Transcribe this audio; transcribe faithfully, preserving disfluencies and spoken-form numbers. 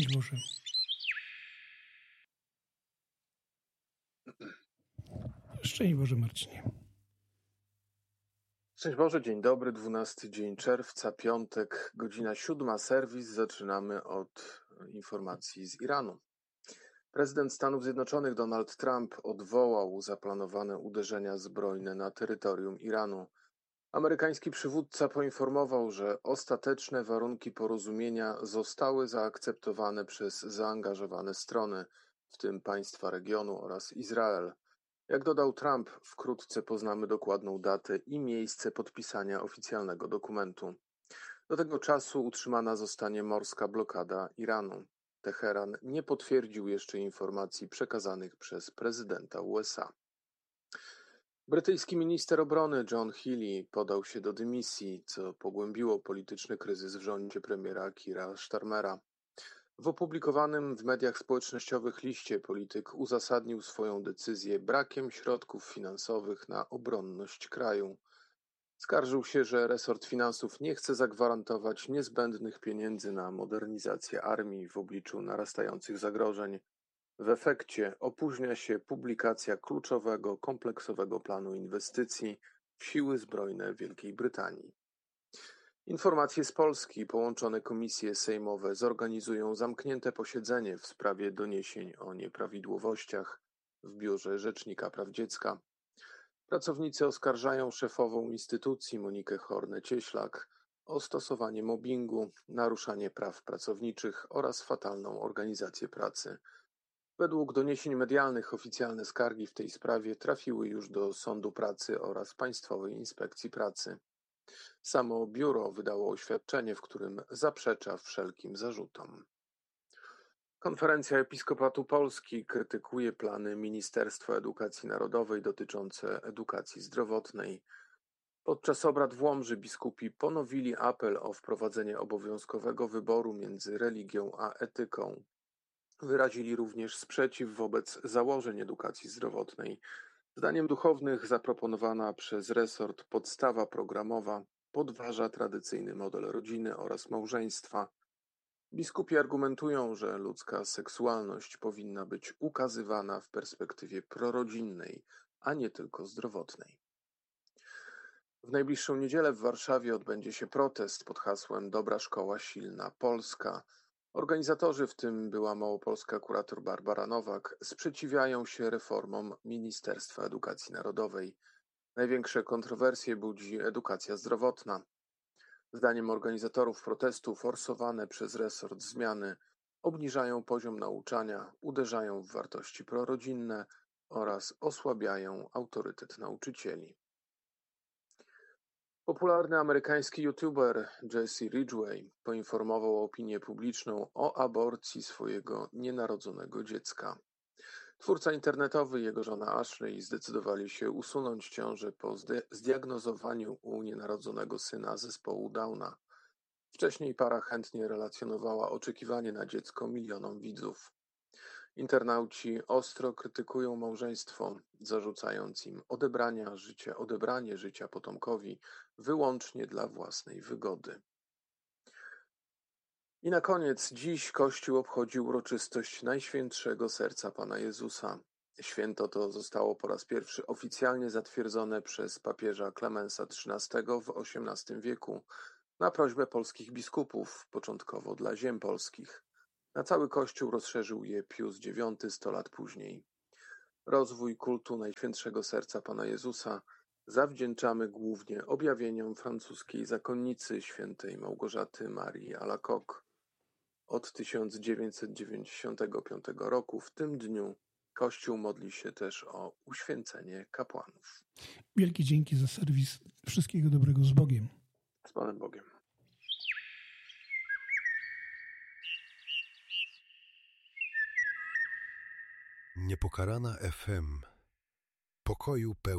Boże. Szczęść Boże, Marcinie. Szczęść Boże, dzień dobry, dwunasty dzień czerwca, piątek, godzina siódma, serwis. Zaczynamy od informacji z Iranu. Prezydent Stanów Zjednoczonych Donald Trump odwołał zaplanowane uderzenia zbrojne na terytorium Iranu. Amerykański przywódca poinformował, że ostateczne warunki porozumienia zostały zaakceptowane przez zaangażowane strony, w tym państwa regionu oraz Izrael. Jak dodał Trump, wkrótce poznamy dokładną datę i miejsce podpisania oficjalnego dokumentu. Do tego czasu utrzymana zostanie morska blokada Iranu. Teheran nie potwierdził jeszcze informacji przekazanych przez prezydenta U S A. Brytyjski minister obrony John Healey podał się do dymisji, co pogłębiło polityczny kryzys w rządzie premiera Keira Starmera. W opublikowanym w mediach społecznościowych liście polityk uzasadnił swoją decyzję brakiem środków finansowych na obronność kraju. Skarżył się, że resort finansów nie chce zagwarantować niezbędnych pieniędzy na modernizację armii w obliczu narastających zagrożeń. W efekcie opóźnia się publikacja kluczowego, kompleksowego planu inwestycji w siły zbrojne Wielkiej Brytanii. Informacje z Polski. Połączone komisje sejmowe zorganizują zamknięte posiedzenie w sprawie doniesień o nieprawidłowościach w Biurze Rzecznika Praw Dziecka. Pracownicy oskarżają szefową instytucji Monikę Hornę-Cieślak o stosowanie mobbingu, naruszanie praw pracowniczych oraz fatalną organizację pracy. Według doniesień medialnych oficjalne skargi w tej sprawie trafiły już do Sądu Pracy oraz Państwowej Inspekcji Pracy. Samo biuro wydało oświadczenie, w którym zaprzecza wszelkim zarzutom. Konferencja Episkopatu Polski krytykuje plany Ministerstwa Edukacji Narodowej dotyczące edukacji zdrowotnej. Podczas obrad w Łomży biskupi ponowili apel o wprowadzenie obowiązkowego wyboru między religią a etyką. Wyrazili również sprzeciw wobec założeń edukacji zdrowotnej. Zdaniem duchownych zaproponowana przez resort podstawa programowa podważa tradycyjny model rodziny oraz małżeństwa. Biskupi argumentują, że ludzka seksualność powinna być ukazywana w perspektywie prorodzinnej, a nie tylko zdrowotnej. W najbliższą niedzielę w Warszawie odbędzie się protest pod hasłem Dobra Szkoła, Silna Polska. Organizatorzy, w tym była małopolska kurator Barbara Nowak, sprzeciwiają się reformom Ministerstwa Edukacji Narodowej. Największe kontrowersje budzi edukacja zdrowotna. Zdaniem organizatorów protestu forsowane przez resort zmiany obniżają poziom nauczania, uderzają w wartości prorodzinne oraz osłabiają autorytet nauczycieli. Popularny amerykański youtuber Jesse Ridgway poinformował opinię publiczną o aborcji swojego nienarodzonego dziecka. Twórca internetowy i jego żona Ashley zdecydowali się usunąć ciążę po zdiagnozowaniu u nienarodzonego syna zespołu Downa. Wcześniej para chętnie relacjonowała oczekiwanie na dziecko milionom widzów. Internauci ostro krytykują małżeństwo, zarzucając im odebrania życia, odebranie życia potomkowi wyłącznie dla własnej wygody. I na koniec, dziś Kościół obchodzi uroczystość Najświętszego Serca Pana Jezusa. Święto to zostało po raz pierwszy oficjalnie zatwierdzone przez papieża Klemensa trzynastego w osiemnastym wieku na prośbę polskich biskupów, początkowo dla ziem polskich. Na cały Kościół rozszerzył je Pius dziewiąty sto lat później. Rozwój kultu Najświętszego Serca Pana Jezusa zawdzięczamy głównie objawieniom francuskiej zakonnicy świętej Małgorzaty Marii Alacoque. Od tysiąc dziewięćset dziewięćdziesiątego piątego roku w tym dniu Kościół modli się też o uświęcenie kapłanów. Wielkie dzięki za serwis. Wszystkiego dobrego, z Bogiem. Z Panem Bogiem. Niepokalana F M. Pokoju pełni.